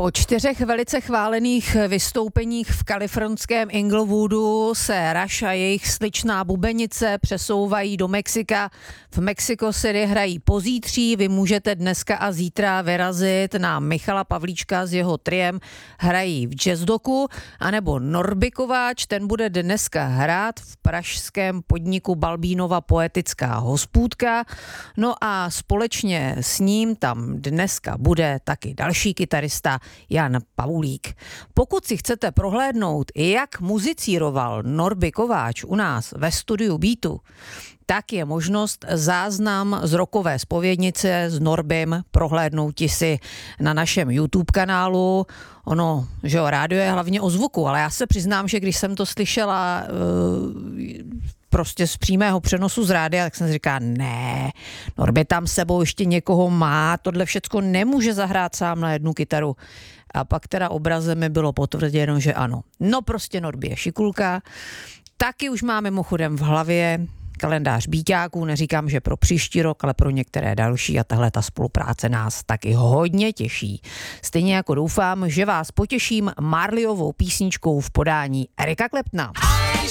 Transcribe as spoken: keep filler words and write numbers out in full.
Po čtyřech velice chválených vystoupeních v kalifornském Inglewoodu se Rush a jejich sličná bubenice přesouvají do Mexika. V Mexico City hrají pozítří, vy můžete dneska a zítra vyrazit na Michala Pavlíčka s jeho triem, hrají v Jazzdoku, anebo Norby Kováč, ten bude dneska hrát v pražském podniku Balbínova poetická hospůdka. No a společně s ním tam dneska bude taky další kytarista Jan Pavulík. Pokud si chcete prohlédnout, jak muzicíroval Norby Kováč u nás ve studiu Beatu, tak je možnost záznam z rokové zpovědnice s Norbym prohlédnout si na našem YouTube kanálu. Ono, že jo, rádio je hlavně o zvuku, ale já se přiznám, že když jsem to slyšela prostě z přímého přenosu z rádia, tak jsem si říkala, ne, Norby tam sebou ještě někoho má, tohle všecko nemůže zahrát sám na jednu kytaru. A pak teda obrazem mi bylo potvrděno, že ano. No prostě Norby je šikulka. Taky už máme mimochodem v hlavě kalendář Bíťáků, neříkám, že pro příští rok, ale pro některé další a tahle ta spolupráce nás taky hodně těší. Stejně jako doufám, že vás potěším Marleyovou písničkou v podání Erika Claptona.